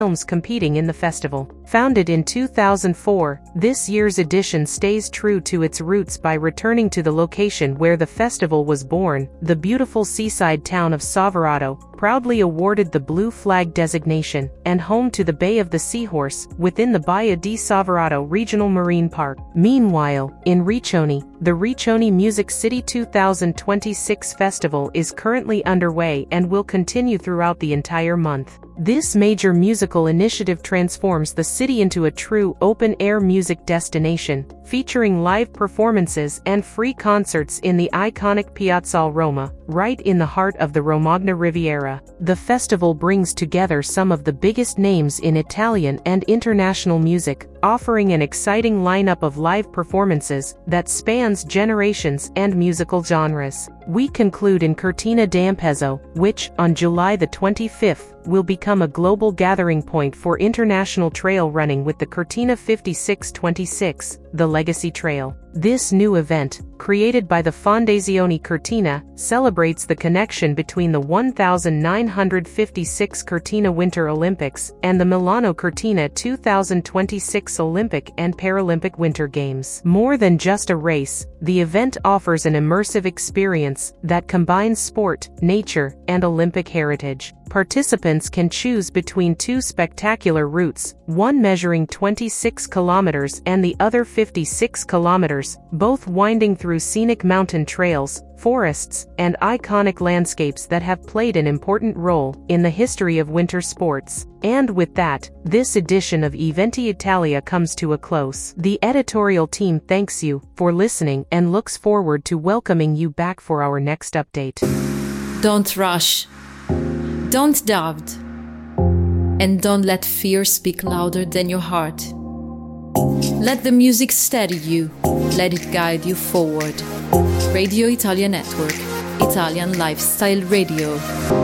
films competing in the festival. Founded in 2004, this year's edition stays true to its roots by returning to the location where the festival was born, the beautiful seaside town of Savaroto, proudly awarded the Blue Flag designation, and home to the Bay of the Seahorse, within the Baía di Savaroto Regional Marine Park. Meanwhile, in Riccione, the Riccione Music City 2026 Festival is currently underway and will continue throughout the entire month. This major musical initiative transforms the city into a true open-air music destination, featuring live performances and free concerts in the iconic Piazzale Roma, right in the heart of the Romagna Riviera. The festival brings together some of the biggest names in Italian and international music, offering an exciting lineup of live performances that spans generations and musical genres. We conclude in Cortina d'Ampezzo, which, on July the 25th, will become a global gathering point for international trail running with the Cortina 5626, the Legacy Trail. This new event, created by the Fondazione Cortina, celebrates the connection between the 1956 Cortina Winter Olympics and the Milano Cortina 2026 Olympic and Paralympic Winter Games. More than just a race, the event offers an immersive experience that combines sport, nature, and Olympic heritage. Participants can choose between two spectacular routes, one measuring 26 kilometers and the other 56 kilometers, both winding through scenic mountain trails, forests, and iconic landscapes that have played an important role in the history of winter sports. And with that, this edition of Eventi Italia comes to a close. The editorial team thanks you for listening and looks forward to welcoming you back for our next update. Don't rush. Don't doubt. And don't let fear speak louder than your heart. Let the music steady you. Let it guide you forward. Radio Italia Network. Italian Lifestyle Radio.